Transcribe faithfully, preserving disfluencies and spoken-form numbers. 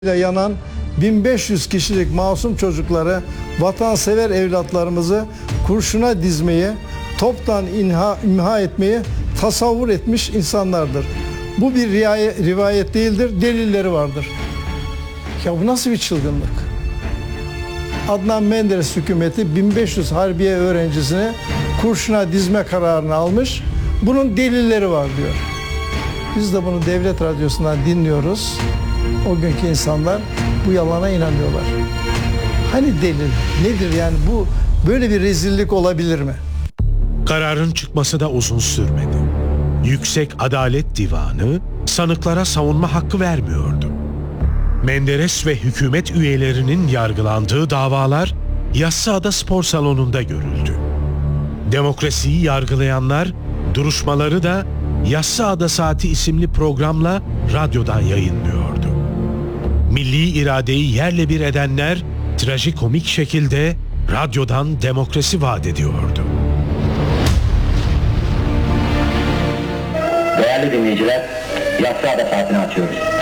yanan bin beş yüz kişilik masum çocukları, vatansever evlatlarımızı kurşuna dizmeyi, toptan inha, imha etmeyi tasavvur etmiş insanlardır. Bu bir rivayet değildir, delilleri vardır. Ya bu nasıl bir çılgınlık? Adnan Menderes hükümeti bin beş yüz harbiye öğrencisini kurşuna dizme kararını almış. Bunun delilleri var diyor. Biz de bunu devlet radyosundan dinliyoruz. O günkü insanlar bu yalana inanıyorlar. Hani delil? Nedir yani bu, böyle bir rezillik olabilir mi? Kararın çıkması da uzun sürmedi. Yüksek Adalet Divanı sanıklara savunma hakkı vermiyordu. Menderes ve hükümet üyelerinin yargılandığı davalar Yassıada Spor Salonu'nda görüldü. Demokrasiyi yargılayanlar duruşmaları da Yassıada Saati isimli programla radyodan yayınlıyordu. Milli iradeyi yerle bir edenler trajikomik şekilde radyodan demokrasi vaat ediyordu. Değerli dinleyiciler, Yassıada Saati'ni açıyoruz.